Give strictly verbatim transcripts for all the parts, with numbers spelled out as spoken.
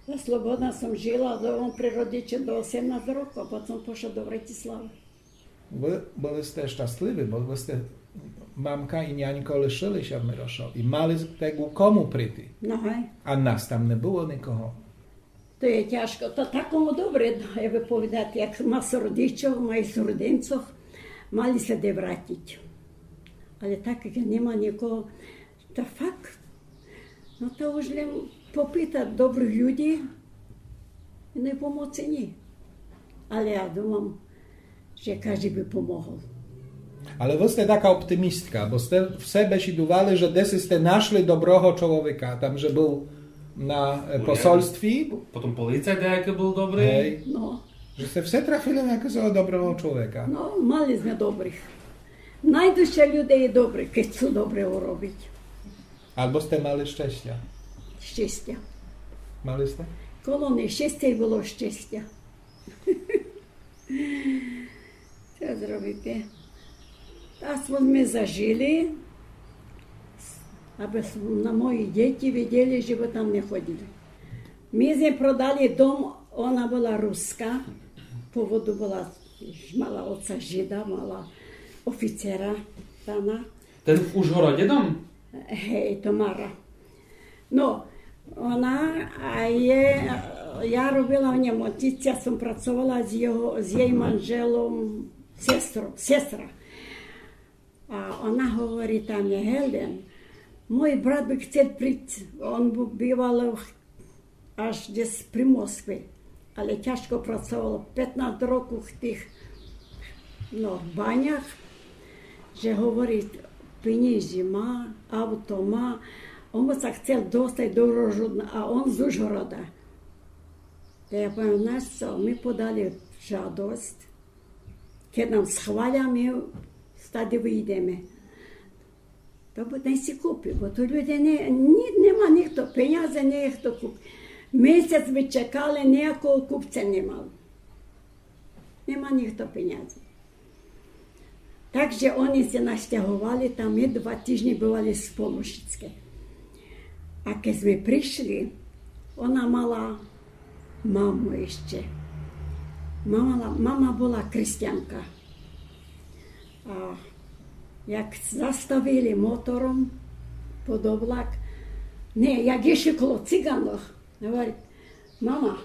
Ja slobodna som žila v ovom prírodiče do osemnásť rokov, potom pošla do Vratislavi. Ви були сте щасливі, бо ви сте мамка і нянько лишилися в Мирошові. Мали тегу кому прийти. No hej. А нас там не було нікого. To je ťažko. To takomu dobre, ja by povedať, jak má sorodičov, majú sorodencoch, mali sa de vrátiť. Ale tak, keď nemá nikoho, to fakt, no to už len popýtať dobrých ľudí, ne pomoci nie. Ale ja думам, że każdy by pomohol. Але ви сте така оптимістка, бо сте в себе шідували, що десь сте знайшли доброго чоловіка, там же був на посольстві. Потім поліція деяка був добрий. Hej, No, že ste все трafili na jakého dobrého človeka. no, mali sme dobrých. Najdúšia ľudia je dobrý, keď chcú dobre urobiť. Albo ste mali szczęścia. Šťastia. Mali ste? Kolóny šťastia bolo šťastia. Čo zrobíte? Aspoň sme zažili, aby na moji deti videli, že by tam nechodili. My sme prodali dom, ona bola ruská, pôvodu bola, mala otca žida, mala oficera pana. Ten v Užhorode dom? Hej, Tamara. No, ona a je, ja robila v nemocnici, ja som pracovala s, jeho, s jej manželom, sestro, sestra. A ona hovorí tam, Helen, môj brat by chcel príť, on býval až dnes pri Moskve, ale ťažko pracoval, pätnásť rokov v tých no, baňach, že hovorí, peníze má, auto má, on sa chcel dostať do Rožudna, a on z Užhoroda. Ja poviem, znaš co, my podali žiadosť, keď nám schvália, my stade vyjdeme. To bude si kúpi, bo tu ľudia ne, ne, nemá nikto peniaze, niekto kúpi. Mesiac by čakali, nejakého kúpca nemal. Nemá nikto peniaze. Takže oni sa nasťahovali, tam my dva týždne boli v Pološické. A keď sme prišli, ona mala mamu ešte. Mama, mama bola kresťanka. A jak zastavili motorom pod oblak, ne, jak išli kolo ciganoch, hovorí, mama,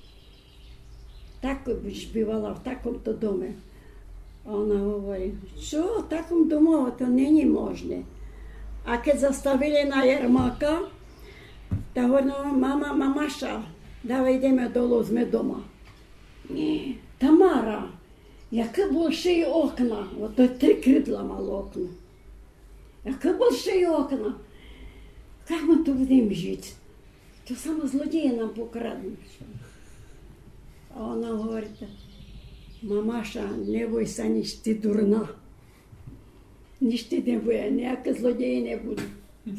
tak byš bývala v takomto dome. A ona hovorí, čo, v takom domu to není možné. A keď zastavili na Jermáka, tak hovorí, no, mama, mamaša, dávaj ideme dolu, sme doma. Nie, Tamara, яке більше окна, ото три крила мало окна. Яке більше окна. Як ми тут будемо жити? То саме злодії нам покрадуть. А вона говорить, мамаша, не бойся, ніж ти дурна. Ніж ти не бойся, ніякі злодії не будуть.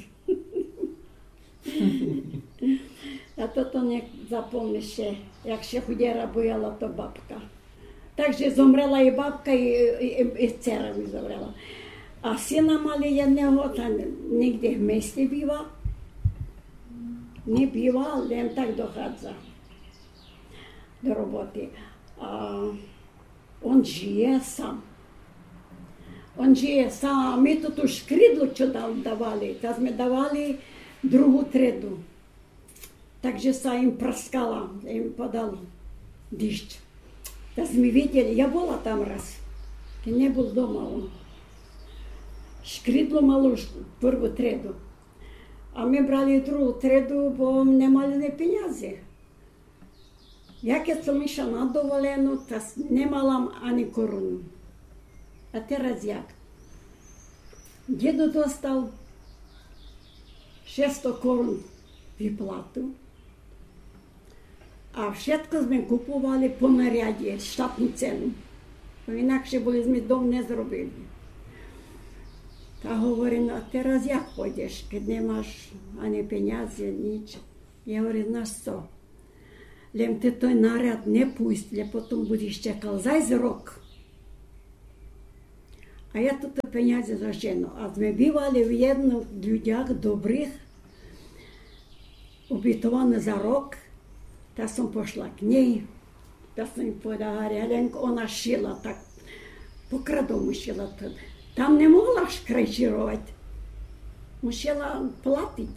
А то то не запомниш ще, як ще худіра бояла, то бабка. Takže zomrela i babka i, i, i dcera mi zomrela. A sina mali jedného, tam niekde v meste býva. Nebýva, len tak dochádza do roboty. A on žije sám. On žije sám. A my tu tú škrydlu, čo tam dávali, tak sme dávali druhú tredu. Takže sa im praskala, im podal дощ. Так ми видели, я була там раз, keď nebol doma on. Škrydlo malo prvú tredu. A my brali druhú tredu, bo nemali ne peniaze. Ja keď som išla na dovolenú, tak nemala ani korunu. A teraz jak? Dedo dostal šesťsto korun výplatu. A všetko sme kupovali po nariade, štátnu cenu. Inakšie boli sme dom nezrobili. Tak hovorím, no a teraz jak pôjdeš, keď nemáš ani peniaze, nič. Ja hovorím, znaš co, len ty to nariad nepúšť, lebo potom budeš čakal zajz rok. A ja toto peniaze zaženu. A sme bývali v jedných ľuďach dobrých, ubytovaní za rok. Tá som pošla k nej, tá som im povedala, Helenko, ona šila, tak pokradom šila to. Tam nemohla škrečírovať. Musela platiť.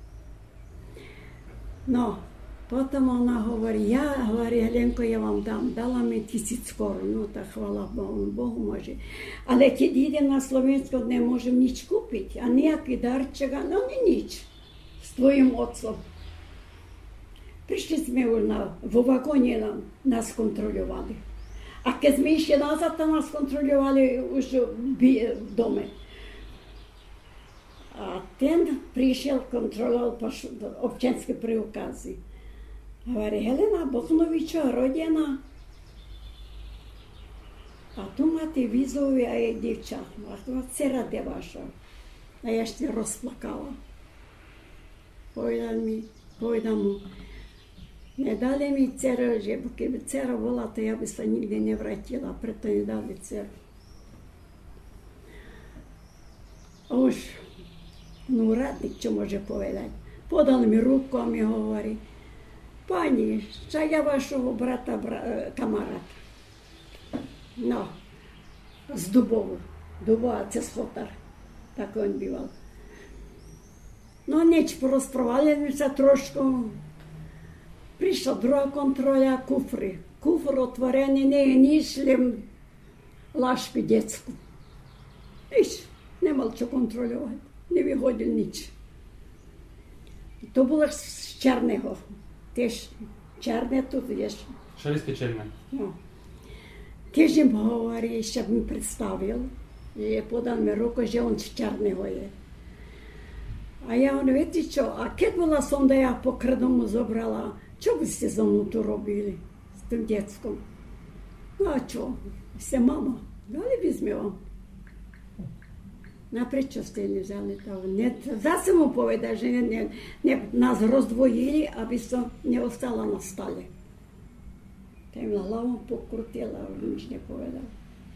No, potom ona hovorí, ja, hovorí, Helenko, ja vám dám. Dala mi tisíc korun, no tak chvala Bohu, Bohu môže. Ale keď idem na Slovensko, nemôžem nič kúpiť. A nejaký darček, no nič. S tvojim otcom. Prišli sme už na, vo vagóne nám, nás kontrolovali. A keď sme išli nazad, tam nás kontrolovali už v dome. A ten prišiel, kontroloval občianske preukazy. Hovorí, Helena Bochnovičová rodina. A tu máte vízový a jej dievča. A to má dcera de vaša. A ja ešte rozplakala. Povedal mi, povedal mu, nedali mi dceru, že keby dcera bola, to ja by sa nikdy nevrátila, preto nedali dceru. A už no úradník, čo môže povedať. Podal mi ruku a mi hovorí, pani, však ja vašho brata, bra, kamarát. No, z Dubovu. Dubova cez Chotar. Tak on býval. No nič, porozprávali sme sa trošku. Prišla druhá kontrola, kufry. Kufr otvorený, nie je nič, len lášku detskú. Nič, nemal čo kontrolovať. Nevyhodil nič. To bolo z černého. Tiež černé tu, vieš. Šeliské černé. No. Tiež im hovorí, ešte mi predstavil, že je podal mi ruku, že on z černého je. A ja on, viete čo, a keď bola som, da ja po krdomu zobrala, čo by ste so mnou tu robili s tým detskom? No a čo? Ste mama, dali by sme vám. No prečo ste nevzali to? Zase mu povedal, že ne, ne, ne, nás rozdvojili, aby som neostala na stole. Tam na hlavu pokrutila, už nič nepovedal.